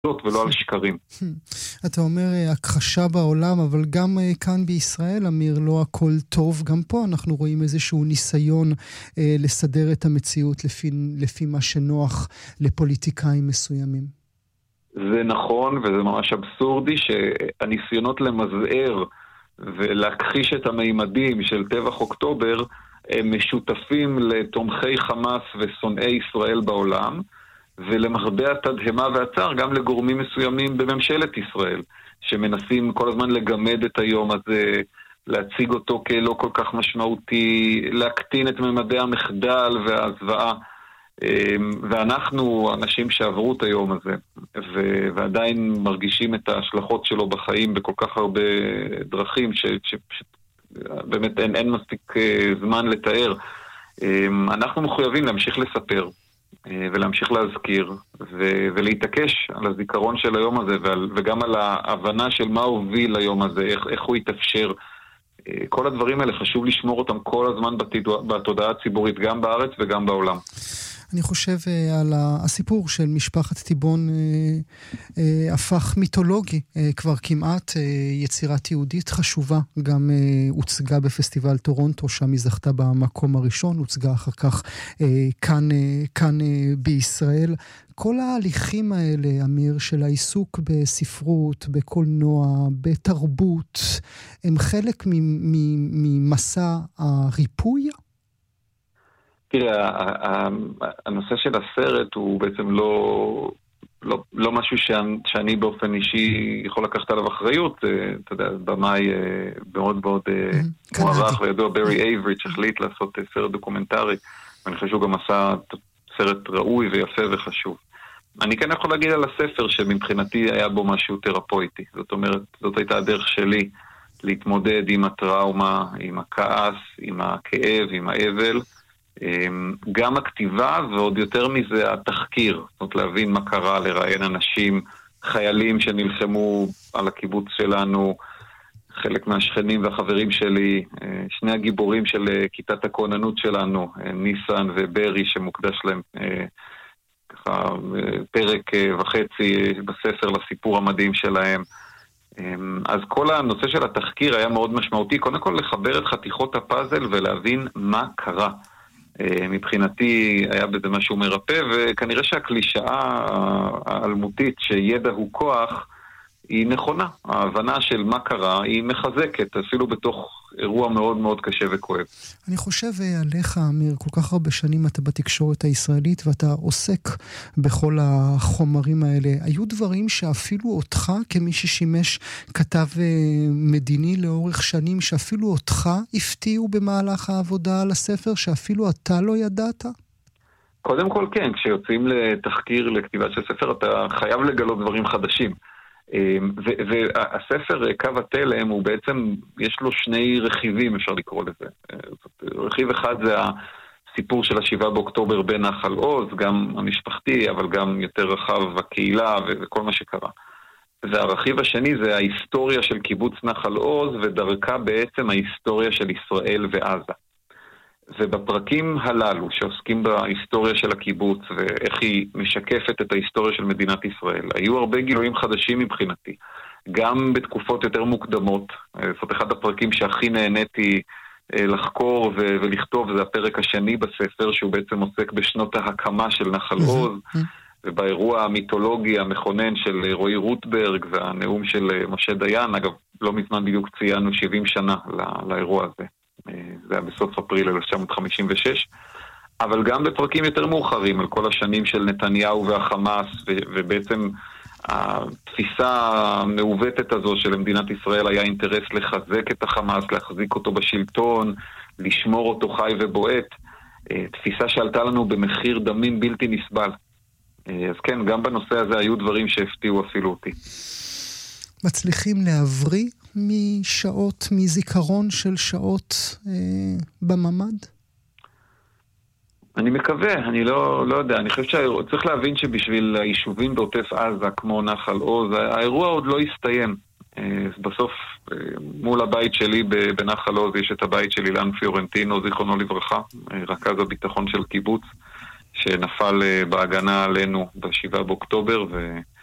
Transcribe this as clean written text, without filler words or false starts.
ולא על שקרים. אתה אומר הכחשה בעולם, אבל גם כאן בישראל, אמיר, לא הכל טוב. גם פה אנחנו רואים איזשהו ניסיון לסדר את המציאות לפי מה שנוח לפוליטיקאים מסוימים. זה נכון, וזה ממש אבסורדי שהניסיונות למזער ולהכחיש את המימדים של טבח אוקטובר הם משותפים לתומכי חמאס ושונאי ישראל בעולם, ולמרבה התדהמה והצער גם לגורמים מסוימים בממשלת ישראל, שמנסים כל הזמן לגמד את היום הזה, להציג אותו כלא כל כך משמעותי, להקטין את ממדי המחדל והזוועה. ואנחנו אנשים שעברו את היום הזה, ועדיין מרגישים את ההשלכות שלו בחיים בכל כך הרבה דרכים, שבאמת אין מספיק זמן לתאר. אנחנו מחויבים להמשיך לספר, ולהמשיך להזכיר, ולהתעקש על הזיכרון של היום הזה, וגם על ההבנה של מה הוביל היום הזה, איך הוא יתאפשר. כל הדברים האלה חשוב לשמור אותם כל הזמן בתודעה הציבורית, גם בארץ וגם בעולם. אני חושב על הסיפור של משפחת טיבון הפך מיתולוגי, כבר כמעט יצירת יהודית חשובה, גם הוצגה בפסטיבל טורונטו, שם היא זכתה במקום הראשון, הוצגה אחר כך כאן בישראל. כל ההליכים האלה, אמיר, של העיסוק בספרות, בקולנוע, בתרבות, הם חלק ממסע הריפוי? תראה, הנושא של הסרט הוא בעצם לא משהו שאני באופן אישי יכול לקחת עליו אחריות. אתה יודע, במאי מאוד מאוד מוערך וידוע, ברי אייברי, שהחליט לעשות סרט דוקומנטרי, ואני חושב שהוא גם עשה סרט ראוי ויפה וחשוב. אני כן יכול להגיד על הספר שמבחינתי היה בו משהו תרפויטי. זאת אומרת, זאת הייתה הדרך שלי להתמודד עם הטראומה, עם הכעס, עם הכאב, עם האבל. גם הכתיבה, ועוד יותר מזה התחקיר, זאת אומרת להבין מה קרה, לראיין אנשים, חיילים שנלחמו על הקיבוץ שלנו, חלק מהשכנים והחברים שלי, שני הגיבורים של כיתת הכוננות שלנו, ניסן וברי, שמוקדש להם ככה פרק וחצי בספר לסיפור המדהים שלהם. אז כל הנושא של התחקיר היה מאוד משמעותי, קודם כל לחבר את חתיכות הפאזל ולהבין מה קרה. מבחינתי היה בזה משהו מרפא, וכנראה שהקלישאה האלמותית שידע הוא כוח היא נכונה. ההבנה של מה קרה היא מחזקת, אפילו בתוך אירוע מאוד מאוד קשה וכואב. אני חושב עליך, אמיר, כל כך הרבה שנים אתה בתקשורת הישראלית ואתה עוסק בכל החומרים האלה. היו דברים שאפילו אותך, כמי ששימש כתב מדיני לאורך שנים, שאפילו אותך הפתיעו במהלך העבודה על הספר, שאפילו אתה לא ידעת? קודם כל כן, כשיוצאים לתחקיר לכתיבה של ספר אתה חייב לגלות דברים חדשים. והספר קו התלם הוא בעצם, יש לו שני רכיבים, אפשר לקרוא לזה. רכיב אחד זה הסיפור של 7 באוקטובר בנחל עוז, גם המשפחתי, אבל גם יותר רחב הקהילה וכל מה שקרה. והרכיב השני זה ההיסטוריה של קיבוץ נחל עוז, ודרכה בעצם ההיסטוריה של ישראל ועזה. ובפרקים הללו שעוסקים בהיסטוריה של הקיבוץ ואיך היא משקפת את ההיסטוריה של מדינת ישראל, היו הרבה גילויים חדשים מבחינתי. גם בתקופות יותר מוקדמות, זאת אחד הפרקים שהכי נהניתי לחקור ולכתוב, זה הפרק השני בספר, שהוא בעצם עוסק בשנות ההקמה של נחל עוז, ובאירוע המיתולוגי המכונן של רועי רוטברג והנאום של משה דיין. אגב, לא מזמן בדיוק ציינו 70 שנה לאירוע הזה. זה היה בסוף אפריל 1956, אבל גם בפרקים יותר מאוחרים על כל השנים של נתניהו והחמאס, ובעצם התפיסה המעוותת הזו של מדינת ישראל היה אינטרס לחזק את החמאס, להחזיק אותו בשלטון, לשמור אותו חי ובועט, תפיסה שעלתה לנו במחיר דמים בלתי נסבל. אז כן, גם בנושא הזה היו דברים שהפתיעו אפילו אותי. מצליחים להבריא משעות, מזיכרון של שעות בממד? אני מקווה, אני לא יודע. אני חושב שצריך להבין שבשביל היישובים בעוטף עזה, כמו נחל עוז, האירוע עוד לא הסתיים. בסוף, מול הבית שלי בנחל עוז, יש את הבית של אילן פיורנטינו, זיכרונו לברכה, רכז הביטחון של קיבוץ, שנפל בהגנה עלינו ב7 באוקטובר,